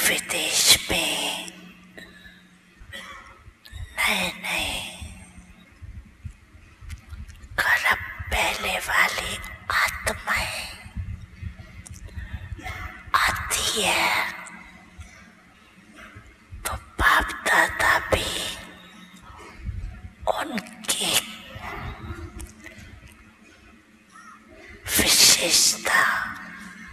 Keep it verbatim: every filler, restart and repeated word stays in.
विदेश में नए नए कर्म पहले वाली आत्माएं आती है, तो बाप दादा भी उनकी विशेषता